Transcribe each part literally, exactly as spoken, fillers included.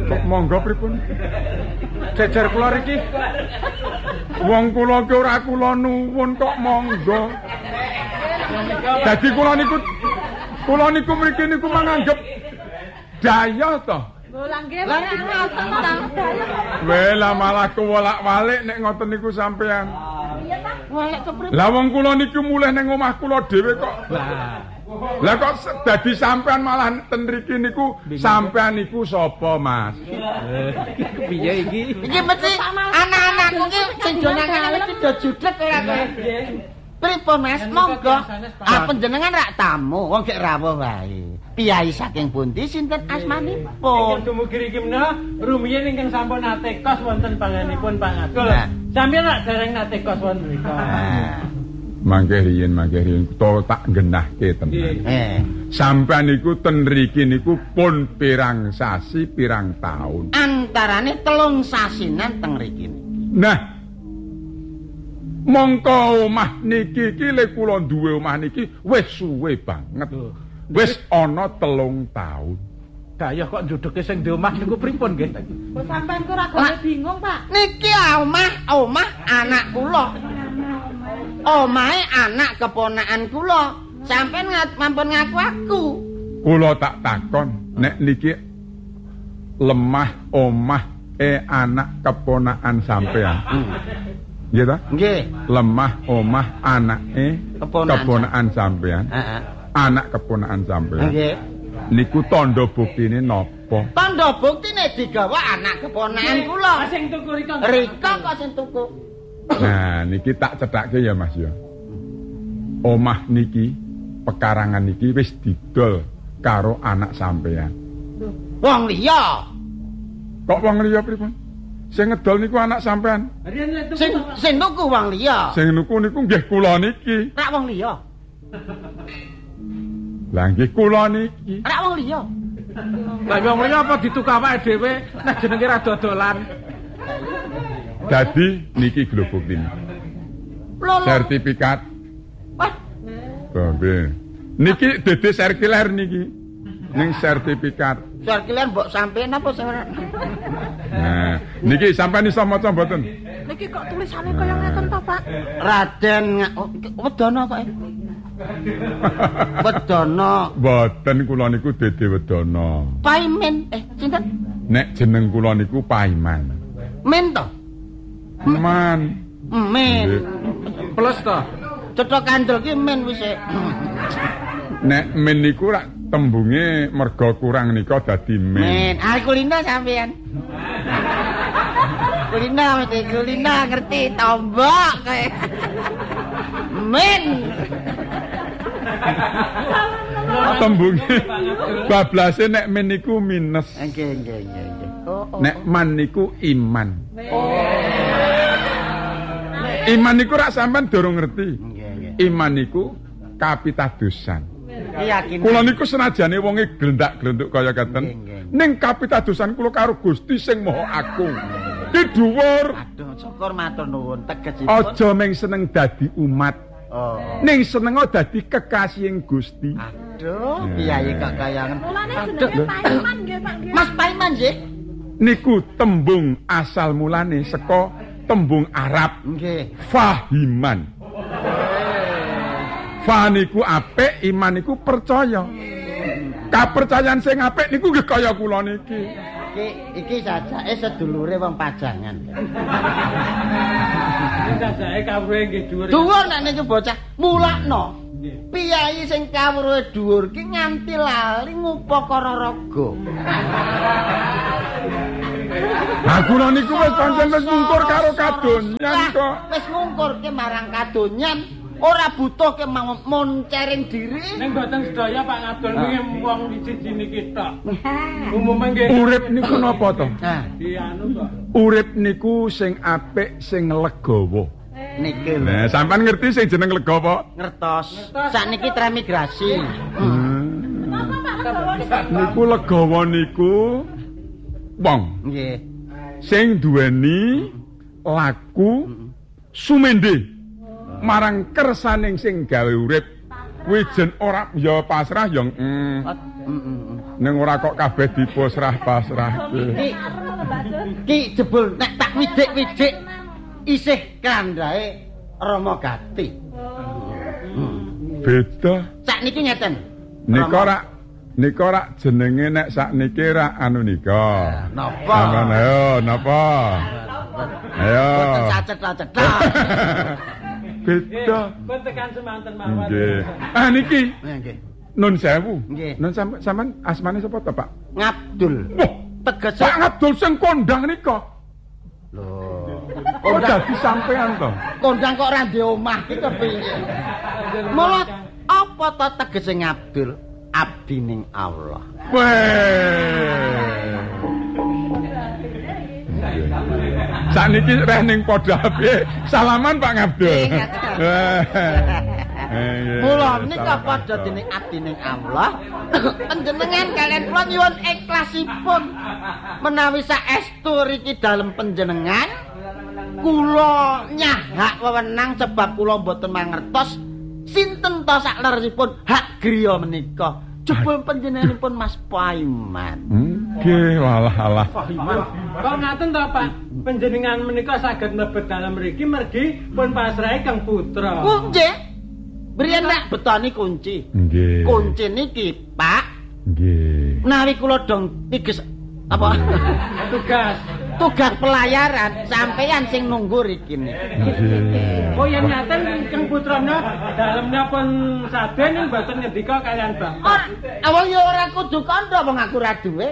Kok monggo pripun? Jejer kula iki. Wong kula ki ora kula nuwun kok monggo. Dadi kula niku kula niku mriki niku manganggep daya to. Lah nggih ngoten ta. Wela malah kuwolak-walik nek ngoten niku sampean. Iya ta? Walek kepriye? Lah wong kula niku mulih ning omah kula dhewe kok. Lah. Lah kok dadi sampean malah ten mriki niku sampean niku sapa, Mas? Piye iki? Iki mesti anak-anakku iki sing do nang ngene iki do judeg ora kok. Pripun Mas? Monggo. Ah panjenengan rak tamu, wong gek rawuh wae. Piyai saking pundi sinten asmanipun? Dumugi iki menawa rumiyin ingkang sampun nate kos wonten panganipun Pak Ngagul. Sampeyan rak dereng nate kos wonten mriku. Mangke riyen mangke riyen to tak genahke tenan. Eh, sampean niku ten mriki niku pun pirang sasi pirang taun. Antarane telung sasinan teng mriki. Nah, mongko omah niki iki le kula duwe omah niki wis suwe banget. Wis ana telung taun. Dayah kok njudheke sing di omah niku pripun nggih? Kok sampean kok ora gawe bingung, Pak? Niki omah, omah anak kula. Omahe anak keponakan kula. Sampeyan mampun ngaku aku. Kula tak takon, nek niki lemah omah e anak keponakan sampean. Nggih ta? Nggih. Lemah omah anake keponakan sampean. Heeh. Anak keponakan sampean. Nggih. Niku tandha buktine napa? Tandha buktine digawa anak keponakan kula. Sing tuku rika. Rika kok sing tuku. Nah, niki tak cethake ya, Mas ya. Omah niki, pekarangan niki wis didol karo anak sampean. Wong liya. Kok wong liya pripun? Sing ngedol niku anak sampean. Sing sing tuku wong liya. Sing nuku niku nggih kula niki. Rak wong liya. Lah nggih kula niki. Rak wong liya. Lah wong liya apa dituk awake dhewe nek jenenge ra dodolan. Dadi niki lho buktine. Sertifikat. Wah, Babe. Niki dede sirkuler niki. Ning sertifikat. sirkuler mbok sampeyan apa sing ora? Nah, niki sampean iso maca mboten? Niki kok tulisane kaya ngeten to, Pak? Raden Wedana kok. Wedana. Mboten kula niku dede Wedana. Paimen eh sinten? Nek jeneng kula niku Paiman. Men to? Man. Men. Plus to. Cetha kandel ki men wis. Nek men niku rak tembunge merga kurang nika dadi men. Men, ah kulina sampean. Kulina mesti kulina ngerti tombok kae. Men. Tembunge bablase nek men niku minus. Nggih nggih nggih nggih. Oh, oh. Nek man niku iman. Iman niku rak sampean durung ngerti. Iman niku kapitadosan. Yakin. Kula niku senajane wonge glendak-glenduk kaya katen, ning kapitadosan kula karo Gusti sing Maha Agung. Ki dhuwur. Aduh, syukur matur nuwun tegesipun. Aja meng seneng dadi umat. Oh. Ning seneng dadi kekasihing Gusti. Aduh, piye kok kayangan. Mulane jenenge Paiman nggih, Pak nggih. Mas Paiman nggih. Niku tembung asal mulane saka tembung Arab. Nggih. Fahiman. Fa niku apik, iman niku percaya. Kapercayaan sing apik niku nggih kaya kula niki. Iki iki sajake sedulure wong pajangan. Iki sajake kawruhe nggih dhuwur. Dhuwur nek niku bocah mulakno. Piyai sing kawruhe dhuwur ki nganti lali ngupakara raga. Lah kula niku wis pancen wis ngungkur karo kadonyan kok. Wis ngungkurke marang kadonyan. Ora butuh ke moncaring diri. Ning mboten sedaya Pak Ngadol kuwi wong siji niki tok. Umume nggih. Urip niku napa to? Nah, dianu kok. Urip niku sing apik sing legawa. Niki lho. Nah, sampean ngerti sing jeneng legawa? Ngertos. Sakniki transmigrasi. Hmm. Niku legawa niku wong Nggih. sing duweni laku sumende marang kersaning sing gawe urip kuwi jen ora ya pasrah ya mm. Mm, mm, mm. ning ora kok kabeh dipusrah pasrahke. Ki, ki jebul nek tak widik-widik isih kandhae Rama Gati. Beda. Sakniki ngeten. Nika rak nika rak jenenge nek sakniki rak anu nika. Napa? Aman ayo napa? Ayo. Boten cacet-cacetan. Beda. Pun tekan semanten mawon. Nggih. Ah niki Nggih. Nun sewu. Nggih. Nun sampe sampean asmane sapa to, Pak? Ngabdul. Wah, Tegese Pak Abdul sing kondang nika. lho. Oh, dadi sampean to. Kondang kok ora ndek omah iki kepiye? Mula apa to tegese ngabdul? Abdi ning Allah. Weh. Sakniki reh ning padha piye? Salaman Pak Ngabdul. Mula nika padha dening abdi ning Allah. Panjenengan kalian kula nyuwun ikhlasipun menawi saestu riki dalem panjenengan kula nyahak wewenang sebab kula mboten mangertos sinten to sakleripun hak griya menika. Jebul panjenenganipun Mas Paiman. Nggih, walah alah. Kok ngaten to, Pak? Panjenengan menika saged mlebet dalem mriki mergi pun pasrahe Kang Putra. Oh, nggih. Briyen tak betoni kunci. Nggih. Kunci niki, Pak. Nggih. Menawi kula dong tiges apa? Tugas. Tugas pelayaran sampeyan sing nunggu riki niki. Nggih. Oh yen ngaten Kang Putrana dalemnya pun saden ning mboten ngendika kalian Bapak. Ora, awang ya ora kudu kandha wong aku ra duwe.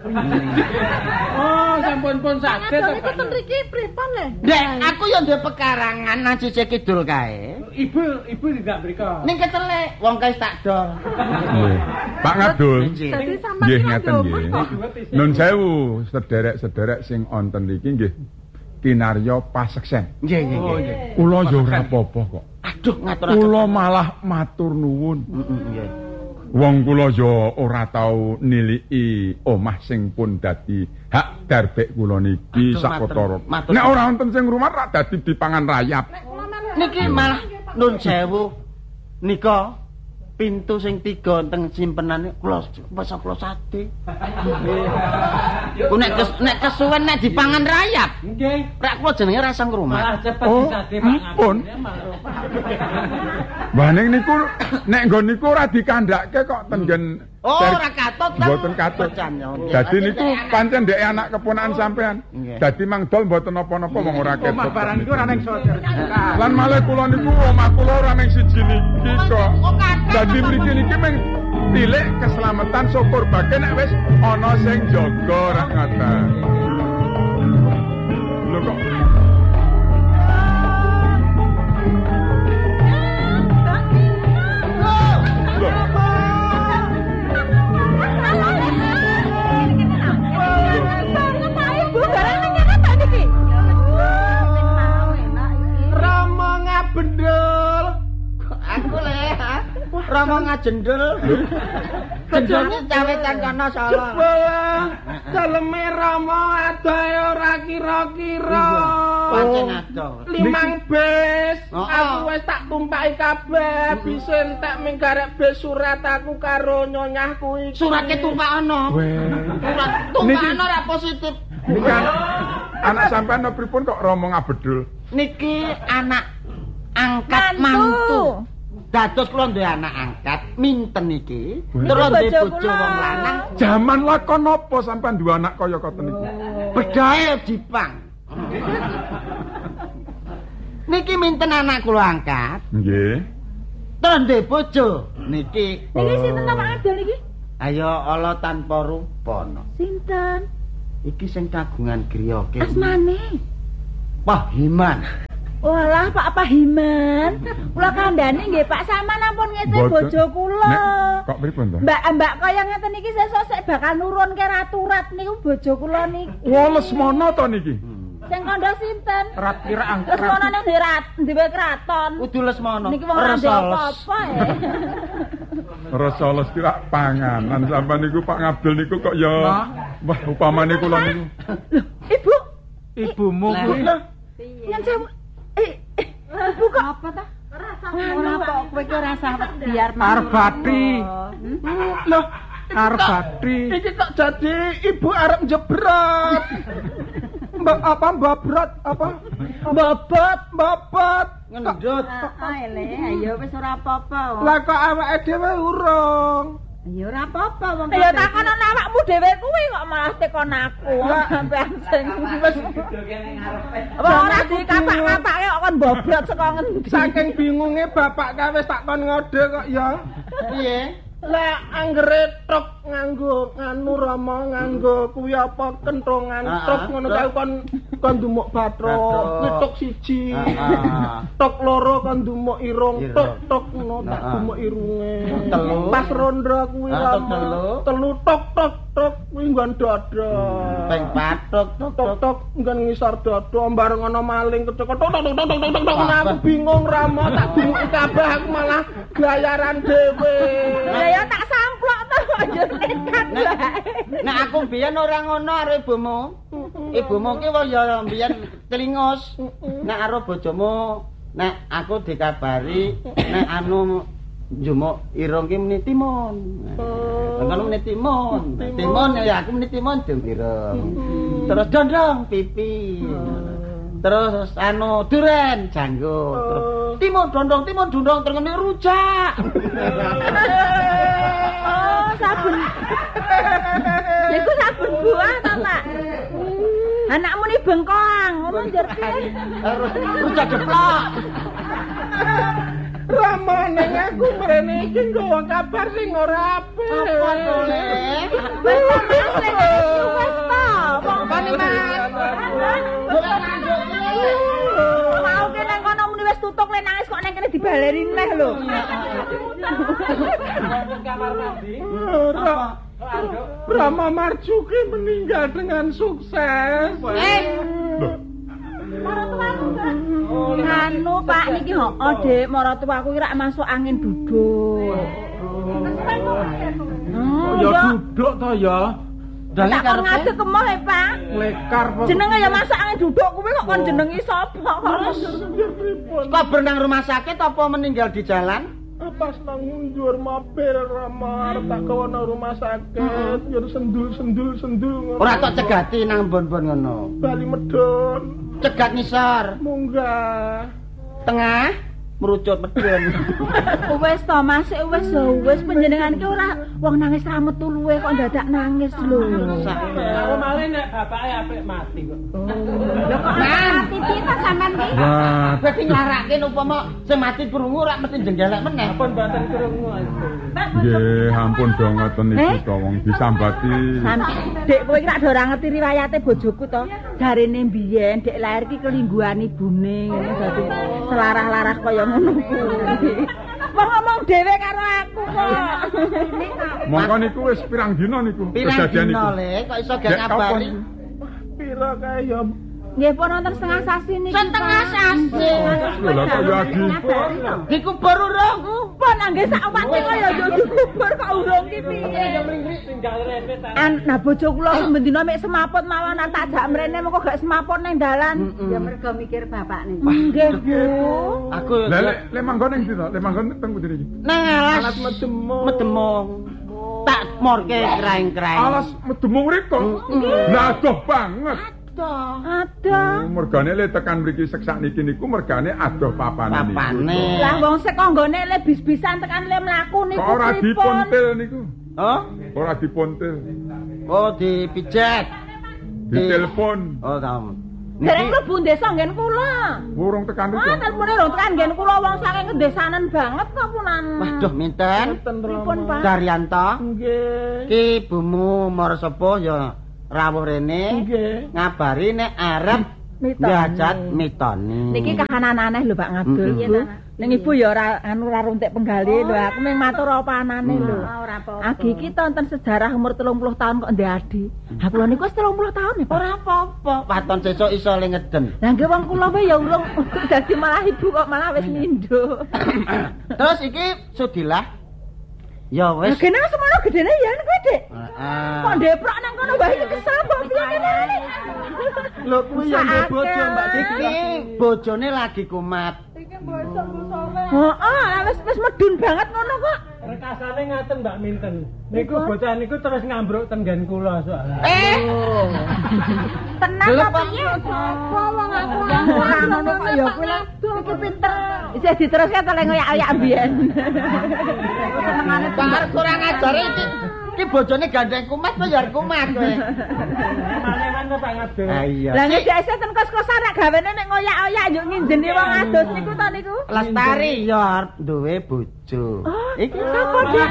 Oh, sampun pun saged to, Niku ten mriki pripun le? Nek aku ya ndek pekarangan nang sisih kidul kae. Ibu, ibu tidak mriko. Ning ketelek wong kae tak dol. Nggih. Pak Ngabdul. Dadi sampean Nggih iki ngaten lho, nggih. kok. Nun sewu sederek-sederek sing wonten iki nggih kinarya paseksen. Nggih, nggih, Oh, nggih. nggih. Kula yo ora apa-apa kok. Aduh, ngatur-atur. Kula malah matur nuwun. Heeh, nggih. Wong kula yo ora tau niliki omah sing pun dadi hak darbek kula niki Aduh, sakotara. matur- matur. Nek ora wonten sing rumah ra dadi dipangan rayap. Niki malah nun sewu nika pintu sing tiga teng simpenane kula masa kula sate. Ku nek kes, nek kesuwen nek dipangan rayap. Nggih. Rak kula jenenge rasa ngrumat. Malah cepet Oh, disade Pak ampun. Ngabdul. Mbah ning niku nek nggon niku ora dikandhake kok tenggen Oh, ter- ora katut ta? Mboten katut. Dadi niku pancen ndek anak keponakan sampean. Nggih. Dadi mangdol mboten napa-napa wong ora ketut. Omah barang niku ora ning saudara. Lan malih kula niku omah kula ora ning siji niki kok. Dadi mriki niki meng tilik keselamatan syukur bage nek wis ana sing jaga rak ngoten. Lho kok Rama ngabendel. Aku le, ha? Rama ngajendel. Jendulnya cawetan kono solo. Daleme Rama adahe ora kira-kira. Pancen ado. Limang bis. Oh, Aku oh. wis tak tumpaki kabeh. Bisa entek ming garek bis surat aku karo nyonyahku iki. Surate tumpak ana. weh. Surat tumpak ana ora positif. Niki anak, anak sampean napa pripun kok romo ngabedul? Niki anak angkat mantu. Dados kula duwe anak angkat minten iki. Terus duwe bojo wong lanang. Jaman lakon apa sampean duwe anak kaya koten iki? Bedahe Jipang. Niki minten anak kula angkat. Nggih. Terus duwe bojo. Niki Niki sinten nama Adol iki? ayo Allah tanpa rupana. Sinten? Iki sing kagungan griya ki. Asmane. Pahiman. Walah Pak Pahiman. Kula kandhane nggih Pak sampean ampun ngece Boten. bojo kula. Nek, kok pripun to? Mbak-mbak kaya ngeten iki sesuk sik bakal nurunke raturat niku bojo kula niki. Wah, Lesmana to niki. Sing kandha sinten? Rat kira Terus kono ning dirat dhewe kraton. Kudu Lesmana. Niki wong ora ndek apa-apa ya. Rasa les kira panganan sampean niku Pak Ngabdul niku kok ya wah upamane kula niku. Loh, Ibu, ibumu kuwi. yang sewu. Eh, eh, Ibu kok apa ta? Rasa ora kok kowe ki rasa biar Parbati. Loh, arep bati. Iki kok jadi ibu arep jebrot. Mbak apa babrat apa? Babat, babat. Ngendut. Ah, ele, ayo wis ora apa-apa. Lah kok awake dhewe urung. Ya ora apa-apa wong. Ya takon ana awakmu dhewe kuwi kok malah tekon aku. Sampeyan sing wis apa ora dikapak-kapake kok kon bobrot saka ngendi. Saking bingunge bapak ka wis tak kon ngode kok ya. Piye? Lah anggere truk nganggo nganu Rama nganggo kuwi apa kentongan truk ngono kae kon kon dumuk bathro ngetok siji tok loro kon dumuk irung tok tok ngono tak dumuk irunge pas rondo kuwi Rama telu tok tok tok kuwi nggon dada ping patok tok tok tok nggon ngisor dada bareng ana maling ketok tok tok tok tok tok aku bingung Rama tak dumuk kabeh aku malah glayaran dhewe. Ya tak samplok to kok yo nekat bae. Nek aku biyen ora ngono karo ibumu. Ibumu ki wong ya biyen telingus. Nek karo bojomu nek aku dikabari nek anu njumuk irung ki muni timun. Ngono muni timun. Timun ya aku muni timun jum irung. Terus dondong pipi. Terus anu duren janggut. Terus timun dondong timun dondong terus ngene rujak. Oh, sabun. Ya iku sabun buah ta, Pak? Anakmu ni bengkoang, ngono njer piye? Rujak jeplok. Rama ning aku mrene iki nggawa kabar sing ora apik. Apa to, Le? Wis to, Mas, wis to. Wong Pani, Mas. mau kene kono muni wis tutuk le nangis kok nang kene dibaleni neh lho. Kamar mandi. Rama Marjuki meninggal dengan sukses. Eh, Anu Pak niki hooh Dik, maratuwaku ki rak masuk angin duduk. Oh, ya duduk to ya. Tak kon ngadeg kemah e Pak. Lekar kok. Jenenge ya masuk angin duduk kuwi kok kon jenengi sapa kok. kabar nang rumah sakit apa meninggal di jalan? Pas nang mundur mobil Rama arep tak gawa nang rumah sakit, yo sendul-sendul-sendul ngono. Ora tok cegati nang bon-bon ngono. Bali medon. Cegat ngisor, Munggah. tengah merucut medun. Wis to Mas, wis wis panjenengan ki ora wong nangis ra metu luwe kok dadak nangis lho. Aku malah nek bapake apik mati kok. Lho kok mati kita sampean ki? Wah, Wis nyarake upama sing mati krungu ora mesti jenggelek meneh. Pun mboten krungu. nggih ampun do ngoten niku to wong disambati. Sampe Dek kowe ki rak do ora ngerti riwayate bojoku to. Jarene mbiyen Dek lahir ki kelingguhan ibune ngene dadi selarah-larah kaya ngono kuwi. Wong ngomong dhewe karo aku kok. Mongko niku wis pirang dina niku Pirang kejadian dina niku. le, kok iso gak Dek, ngabari. kapan? Pira kae ya Nggih pun wonten setengah sasi niki. Setengah sasi. Lho lah kok ya di Dikubur urung. Pun nggih sak wate kaya yo dikubur kok urung ki piye. Tinggal rene ta. An nah bojo kula bendina mek semaput mawon tak jak mrene mengko gak semaput nang dalan. Ya mergo mikir bapakne. Nggih, Bu. Aku Lah lek lek manggon ning ndi to? Lek manggon teng pundi iki? nang alas alat medemong. medemong. Tak morke kraing-kraing. Alas medemung riko. Lah adoh banget. Ada. Mergane le tekan mriki seksak niki niku mergane adoh papane niku. Papane. Lah wong sik konggone le bis-bisan tekan le mlaku niku Kok ora pripun? dipontil niku. Oh? Ora dipontil. Oh dipijet. Ditelepon. Oh, tahu. Dereng mlebu desa nggen kula. Urung tekan Ah, niku. telepone rong tekan nggen kula wong saking kedesanan banget kok punan. Waduh, minten. Pripun, Pak? Daryanto. Nggih. Ki ibumu mara sepuh ya rawuh rene Nggih. ngabari nek arep Mitoni. ngajat mitoni. Niki kahanan aneh lho Pak Ngabul. Mm-mm. Ning ibu ya ora anu ora runtik penggali lho. Aku mung matur apa anane lho. Ora apa-apa. Agi iki tonton sejarah umur telung puluh tahun kok ndek adi. Ha kula niku wis telung puluh tahun ya, Pak. Ora apa-apa, waton sesuk iso le ngeden. Lah nggih wong kula wae ya urung dadi malah ibu kok malah wis mindho. Terus iki Sudilah. Ya Lah wis. kene semono gedene ya kowe, Dik. Heeh. Kok ndeprok nang kono wae iki kesel kok piye kene. Lho kuwi ya ndek bojo Mbak Diki. Iki bojone lagi kumat. Heeh, wis wis medun banget ngono kok. Rekasane ngaten Mbak Minten. Niku bocah niku terus ngambruk tenggen kula soalnya. Eh. Tenang apa piye? Apa wong aku ora ngono kok ya kuwi lho. Iki pinter. Isih diteruske to lek ngoyak-oyak mbiyen. Senengane Pak kurang ajar iki. Iki bojone gandeng kumat kok ya kumat kowe. Maneman to Pak Ngabdul. Ha iya. Lah nek dhewe ten kos-kosan nek gawene nek ngoyak-oyak yo nginjeni wong adus niku to niku. Lestari ya duwe bojo. Iki Sapa Dokter.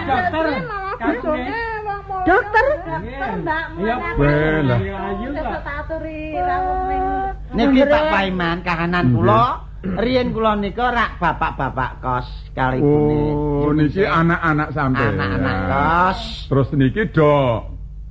bojone dokter? Mbak Iya. Belah. Ayu tak Pak. aturi rawuh ning. niki Pak Paiman kahanan kula riyen kula nika rak bapak-bapak kos kali Oh, niki anak-anak sampeyan. anak-anak kos. Terus niki do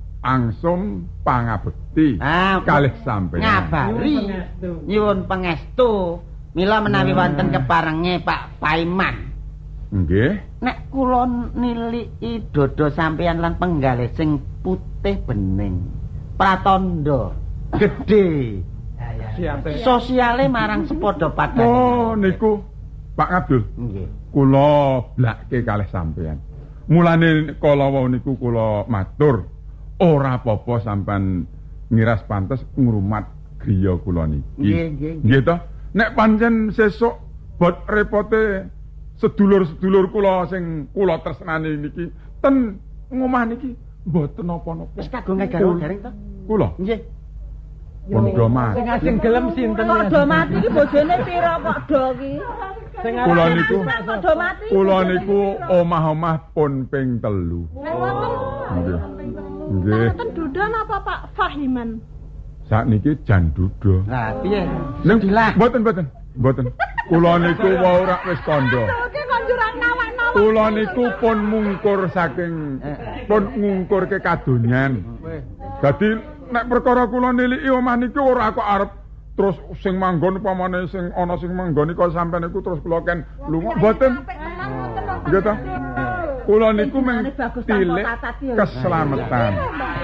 angsum pangabekti Ah, kalih sampeyan. ngabari nyuwun pangestu mila menawi wonten keparenge Pak Paiman. Nggih. Nek kula niliki dodo sampeyan lan penggalih sing putih bening, pratandha gedhe. Siape? Sosiale marang sepadha padane. Oh, niku Pak Abdul. Nggih. Kula blakke kalih sampeyan. Mulane kala wau niku kula matur, ora apa-apa sampean ngiras pantes ngrumat griya kula niki. Nggih, nggih. Nggih to? Nek pancen sesuk bot repote sedulur-sedulur kula sing kula tresnani niki ten ngomah niki mboten napa-napa. Wis kagungan garwa dereng to? Kula Nggih. pondo mati. Sing asing gelem sinten Kok do mati iki bojone pira kok do iki? Sing Kula niku Kok do mati? kula niku omah-omah pun ping telu. Nggih. Nggih. Mboten Duda napa Pak Fahiman? Sakniki jan duda. Lah piye? Ning Dilah. mboten mboten. Mboten. Kula niku wau rak wis kandha. Oke kon jurang nawak-nawak. Kula niku pun mungkur saking pun ngungkurke kadonyan. Dadi nek perkara kula niliki omah niki ora kok arep terus sing manggon upamane sing ana sing manggon kok sampeyan niku terus kula ken lunga mboten. Nggih ta? Kula niku mung tilik keselamatan.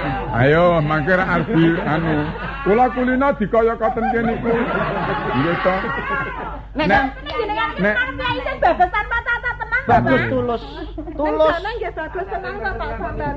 Ayo mangke ra arbi anu. Kula kulina dikaya-katen kene niku. Nggih ta? Nek Nek nek Sing bagusan mata-mata tenang. bagus tulus. Tulus. Sana nggih bagus tenang to Pak sampean.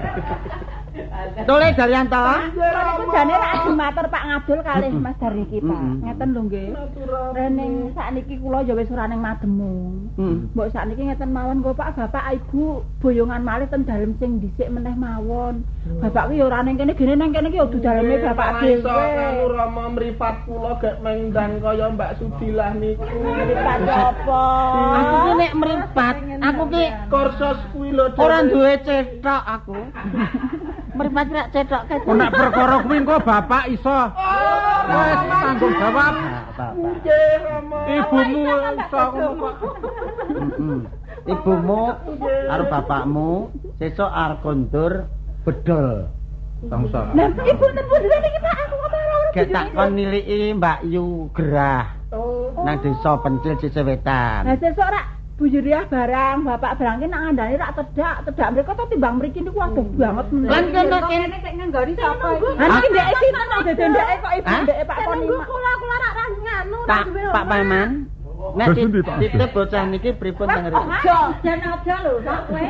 Tole Daryanto. Niku jane rak jumatur Pak Ngabdul kalih Mas Darniki Pak. Mm-mm. Ngeten lho nggih. Rening sakniki kula ya wis ora ning Mademu. Hmm. Mbok sakniki ngeten mawon kok Pak Bapak Ibu boyongan malih ten dalem sing dhisik meneh mawon. Bapak kuwi ya ora ning kene gene nang kene ki ya du daleme Bapak Iso dhewe. kanu Rama mripat kula gek mendang kaya Mbak Sudilah niku. Mripat apa? Aku ki nek mripat, aku ki Korsos kuwi lho. ora duwe cetok aku. Mripat rak cetok kene. Oh, nek perkara kuwi engko bapak iso. Wes tanggung jawab. Nggih Rama. Ibumu iso ngono kok. Heeh. Ibumu karo bapakmu sesuk arep kondur bedol. Bangsa. Lah ibu ten pundi niki Pak aku kok ora Gek tak kon niliki Mbak Yu Gerah Oh. nang desa Pencil Sisih Wetan. Lah sesuk rak bujuriah barang bapak barang ki nak ngandani rak tedak tedak mriko to timbang mriki niku adoh banget meneh. Lan kene kene Sik ngenggoni sapa iki? Lah iki ndek iki nang dede ndeke kok ibu Hah? ndeke Pak Sik Koni. nunggu kula kula rak ra nganu ra Pak duwe. Pak Paiman. Nek Terus endi, Pak? titip bocah niki pripun teng ngriki? Aja, jan aja lho sak kowe.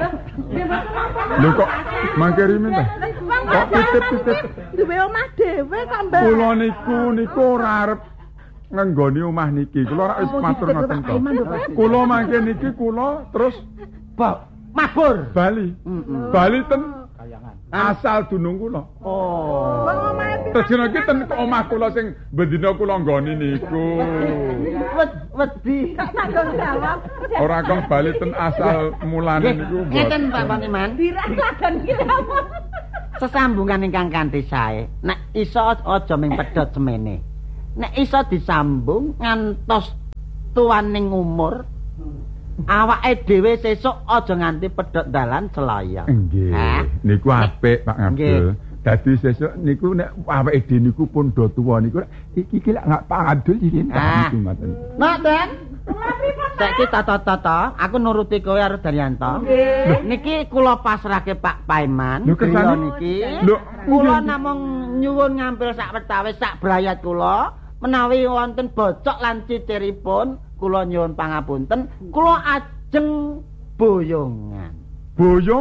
lho kok mangke rimin ta? Kok titip-titip Duwe omah dhewe kok Mbak. kula niku niku ora arep ngenggoni omah niki. Kula ora wis matur ngoten to. Kula mangke niki kula terus Ba mabur. Bali. Heeh. Bali ten asal dunung kula. Oh. Wong omahe Terus iki ten omah kula sing bendina kula nggoni niku. Wed wedi. tanggung jawab. Ora kok Bali ten asal mulane Nggih, niku. ngeten Pak Paiman. Dirang ladan ki apa? Sesambungan ingkang kanthi sae. Nek iso aja ming pedhot semene. Nek iso disambung ngantos tuaning umur, awake dhewe sesuk aja nganti pedhot dalan selaya. Nggih. Hah? Niku apik Pak Abdul. Dadi sesuk niku nek awake dhewe niku pun do tuwa niku iki iki lak gak Pak Abdul iki Ah. niku ngoten. Nak, Den. Saiki tata-tata, aku nuruti kowe karo Daryanto. Niki kula pasrahke Pak Paiman. Lho, Griya kesane? niki. Lho, Kula nggih. namung nyuwun ngampil sak wetawis sak brayat kula. Menawi wonten bocok lan citiripun, kula nyuwun pangapunten. Kula ajeng boyongan. Boyong